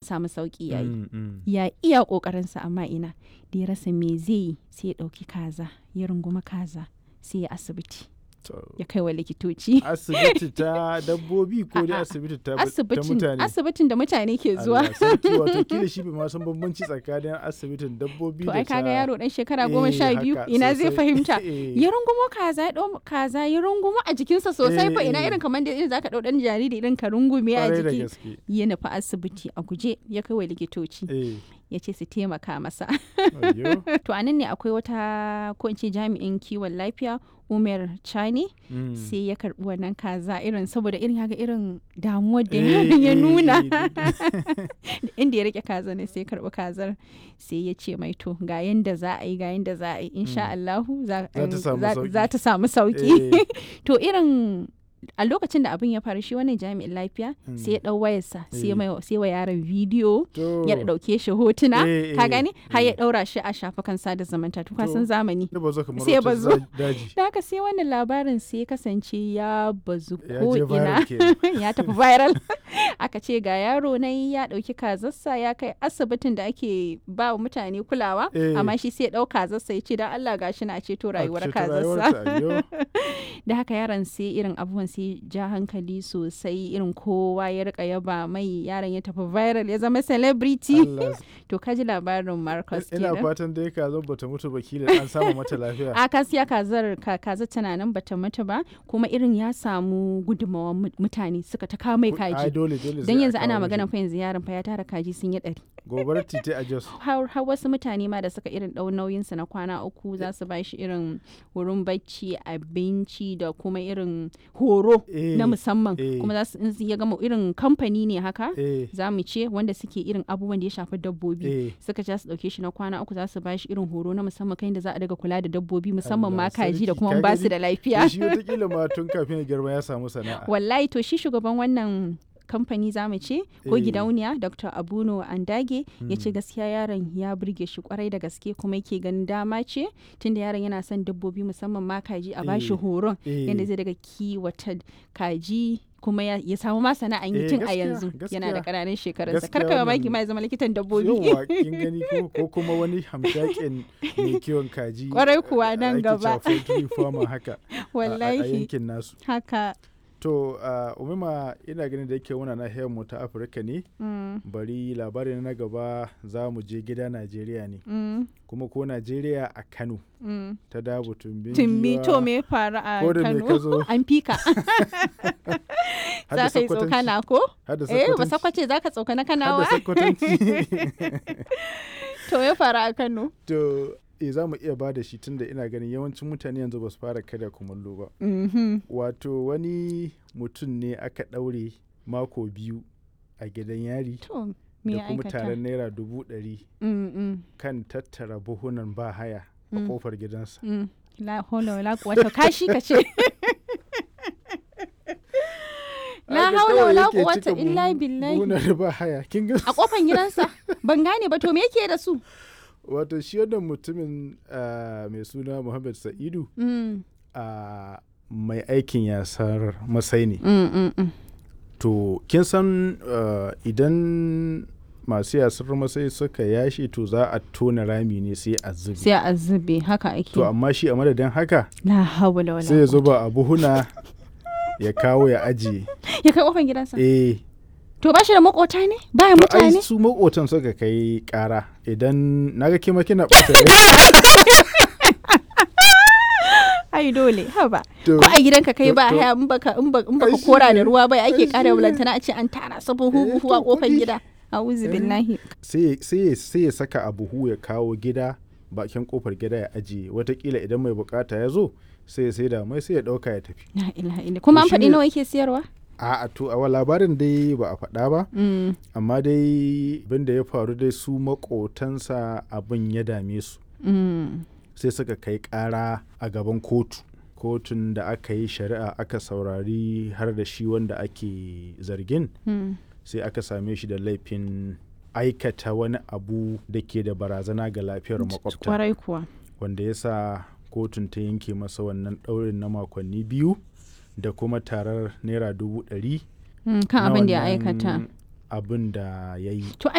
samu sauki yayi ya iya kokarinsa amma ina da ya rasa me zai yi sai ya dauki kaza ya runguma kaza sai ya asibiti ya kai wa likitoci. Asibiti ta dabbobi ko dai asibiti ta mutane? Asibitin da mutane ke zuwa. Wato kila shi bai ma san bambanci tsakanin asibitin dabbobi da ta... To ai kaga yaro dan shekara 12 ina zai fahimta. Ya rungumo kaza ya dau kaza ya rungumo a jikinsa sosai fa ina irin kamar da irin zaka dau dan jariri irin ka rungume a jiki. Ya nufi asibiti a guje ya kai wa likitoci. Ya ce su taimaka masa. To anan ne akwai wata ko in ce jami'in kiwon lafiya Umar Chani sai ya karbi wannan kaza irin saboda irin haka irin damuwar da ya nuna inda ya rike kaza ne sai karbi kazar sai ya ce mai to ga yanda za a yi insha Allahu za ta samu sauki. To irin a lokacin da abin ya faru shi wannan jami'in lafiya sai ya dau wayarsa sai wa yaron bidiyo ya dauke shi hotuna ka gani har ya daura shi a shafukan sada zumunta to kasan zamani sai ya bazu da haka sai wannan labarin sai ya kasance ya bazu ko ina ya tafi viral aka ce ga yaro nan ya dauki kazarsa ya kai asibitin da ake ba wa mutane kulawa amma shi sai ya dau kazarsa ya ce dan Allah gashi na ceto rayuwar kazarsa da haka yaron sai irin abubuwan sai ja hankali sosai irin kowa ya rika yaba mai yaron ya tafi viral ya zama celebrity. To kaji labarin Marcus kenan. Ina fatan dai kazar bata mutu ba kila an samu mata lafiya. A kasiya kazar tana nan bata mutu ba kuma irin ya samu gudunmawar mutane suka ta kawo mai kaji. Dan yanzu ana magana fa yanzu yaron fa ya tara kaji sun yi 100. Gobarar titi a Jos. Har wasu mutane ma da suka irin dau nauyinsa na kwana 3 za su ba shi irin wurin bacci abinci da kuma irin horo na musamman kuma za su ya gama irin kamfani ne haka za mu ce wanda suke irin abubuwan da ya shafi dabbobi suka ce su dauke shi na kwana 3 za su ba shi irin horo na musamman kai da za a daga kula da dabbobi musamman ma kaji da kuma ba su da lafiya. Shi wataƙila ma tun kafin ya girma ya samu sana'a. Wallahi to shi shugaban wannan kamfani zamu ce ko gidauniya Dr. Abuno Andage ya ce gaskiya yaron ya burge shi kwarai da gaske kuma yake ganin dama ce tunda yaron yana son dabbobi musamman ma kaji a bashi horon yadda zai daga kiwata kaji kuma ya samu ma sana'an yi tun a yanzu yana da ƙananan shekarunsa karka mamaki ma ya zama likitan dabbobi. Yawwa kin gani ko kuma wani hamshakin mai kiwon kaji kwarai kuwa nan gaba haka wallahi a yankin nasu haka. To Umima ina ganin da yake wuna nahiyar mu ta Afirka ne bari labarin na gaba za mu je gida Najeriya ne kuma ko Najeriya a Kano ta Dabo Tumbi to me faru a Kano an fika za ka yi tsokana ko? Ba sakwace za ka tsokana Kanawa? To me faru a Kano? To za mu iya ba da shi tunda ina ganin yawancin mutane yanzu ba su fara karya kumallo ba. Wato wani mutum ne aka ɗaure mako 2 a gidan yari da kuma taron naira 100,000 kan tattara buhunan ba haya a kofar gidansa. La holo la kuwata kashi ka ce. La haula wala quwwata illa billahi. Buhunan ba haya kin ga a kofar gidansa ban gane ba to me yake da su? Wato shi wannan mutumin mai suna Muhammad Sa'idu mai aikin yasar masai ne. To kin san idan masu yasar masai suka yashi to za a tona rami ne sai a zube haka ake. To amma shi a madadin haka la hawla wala sai ya zuba a buhuna ya kawo ya ajiye ya kai kofar gidansa. To ba shi da makota ne? Baya mutane? Ai su makotan suka kai kara idan naga kima kina ɓata ai dole haba ko a gidanka kai ba haya in baka kora da ruwa bai ake kara bulantana a ce an tara su buhu a kofar gida. A'udhu billahi. Sai ya saka a buhu ya kawo gida bakin kofar gida ya ajiye watakila idan mai bukata ya zo sai ya saida mai sai ya dauka ya tafi. La ilaha illa. Kuma an faɗi nawa yake siyarwa? A to a labarin dai ba a faɗa ba amma dai abin da ya faru dai su makotansa abin ya dame su sai suka kai ƙara a gaban kotun da aka yi shari'a aka saurari har da shi wanda ake zargin sai aka same shi da laifin aikata wani abu da ke da barazana ga lafiyar makwabta wanda ya sa kotun ta yanke masa wannan ɗaurin na makonni 2 da kuma tarar naira 100,000 kan abin da ya aikata abin da ya yi.